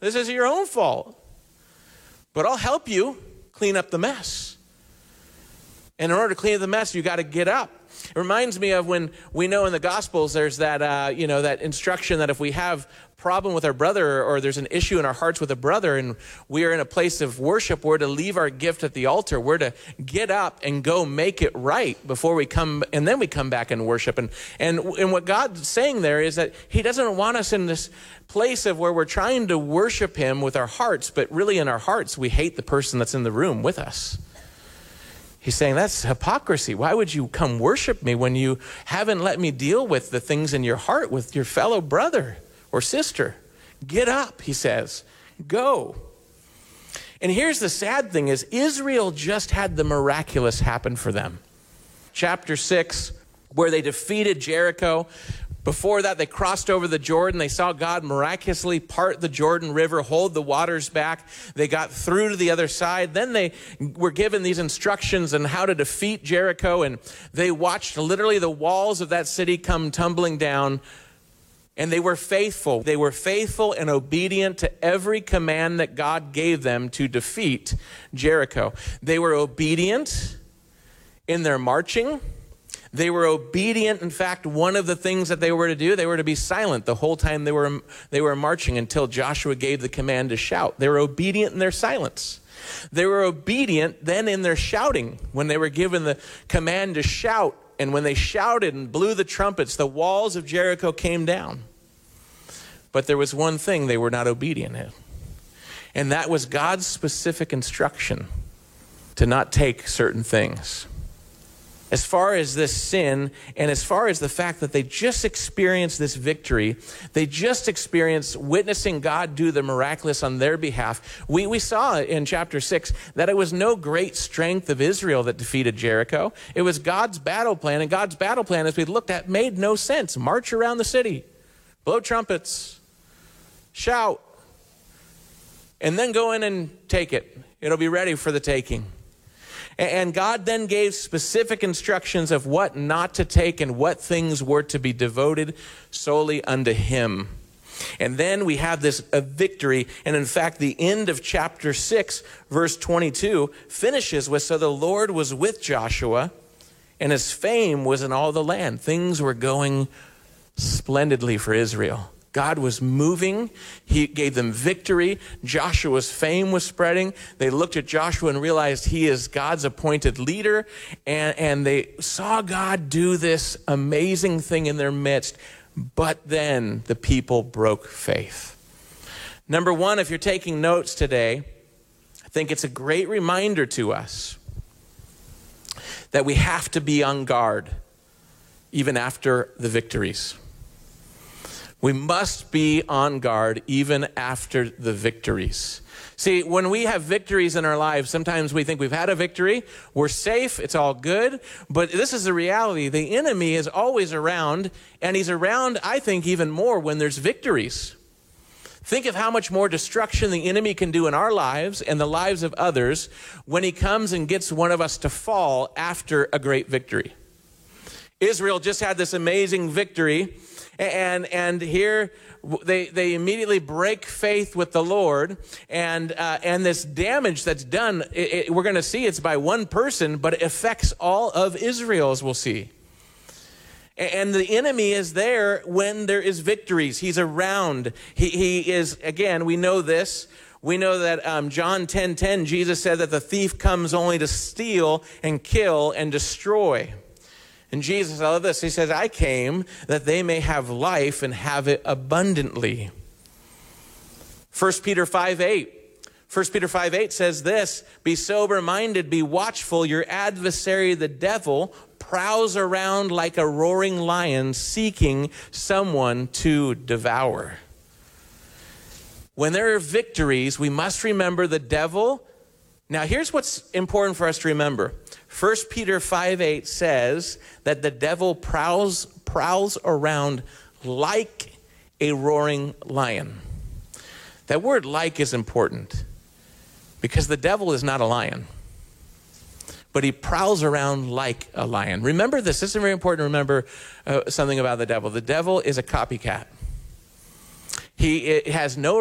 This is your own fault. But I'll help you clean up the mess. And in order to clean up the mess, you got to get up. It reminds me of when we know in the Gospels there's that, that instruction that if we have problem with our brother or there's an issue in our hearts with a brother and we are in a place of worship, we're to leave our gift at the altar. We're to get up and go make it right before we come, and then we come back and worship. And what God's saying there is that he doesn't want us in this place of where we're trying to worship him with our hearts, but really in our hearts we hate the person that's in the room with us. He's saying that's hypocrisy. Why would you come worship me when you haven't let me deal with the things in your heart with your fellow brother or sister? Get up, he says. Go. And here's the sad thing is Israel just had the miraculous happen for them. Chapter 6, where they defeated Jericho. Before that, they crossed over the Jordan. They saw God miraculously part the Jordan River, hold the waters back. They got through to the other side. Then they were given these instructions on how to defeat Jericho, and they watched literally the walls of that city come tumbling down, and they were faithful. They were faithful and obedient to every command that God gave them to defeat Jericho. They were obedient in their marching. They were obedient. In fact, one of the things that they were to do, they were to be silent the whole time they were marching until Joshua gave the command to shout. They were obedient in their silence. They were obedient then in their shouting when they were given the command to shout. And when they shouted and blew the trumpets, the walls of Jericho came down. But there was one thing they were not obedient in. And that was God's specific instruction to not take certain things. As far as this sin, and as far as the fact that they just experienced this victory, they just experienced witnessing God do the miraculous on their behalf. We saw in chapter 6 that it was no great strength of Israel that defeated Jericho. It was God's battle plan, and God's battle plan, as we looked at, made no sense. March around the city, blow trumpets, shout, and then go in and take it. It'll be ready for the taking. And God then gave specific instructions of what not to take and what things were to be devoted solely unto him. And then we have this victory. And in fact, the end of chapter 6, verse 22, finishes with, so the Lord was with Joshua, and his fame was in all the land. Things were going splendidly for Israel. God was moving. He gave them victory. Joshua's fame was spreading. They looked at Joshua and realized he is God's appointed leader. And they saw God do this amazing thing in their midst. But then the people broke faith. Number one, if you're taking notes today, I think it's a great reminder to us that we have to be on guard even after the victories. We must be on guard even after the victories. See, when we have victories in our lives, sometimes we think we've had a victory, we're safe, it's all good. But this is the reality. The enemy is always around, and he's around, I think, even more when there's victories. Think of how much more destruction the enemy can do in our lives and the lives of others when he comes and gets one of us to fall after a great victory. Israel just had this amazing victory. And here they immediately break faith with the Lord, and this damage that's done, we're going to see it's by one person, but it affects all of Israel, as we'll see. And the enemy is there when there is victories. He's around. He is, again, we know this. We know that John 10:10, Jesus said that the thief comes only to steal and kill and destroy. And Jesus, I love this, he says, I came that they may have life and have it abundantly. 1 Peter 5:8. 1 Peter 5:8 says this, be sober-minded, be watchful. Your adversary, the devil, prowls around like a roaring lion seeking someone to devour. When there are victories, we must remember the devil. Now, here's what's important for us to remember. 1 Peter 5:8 says that the devil prowls around like a roaring lion. That word like is important because the devil is not a lion, but he prowls around like a lion. Remember this. This is very important to remember something about the devil. The devil is a copycat. He has no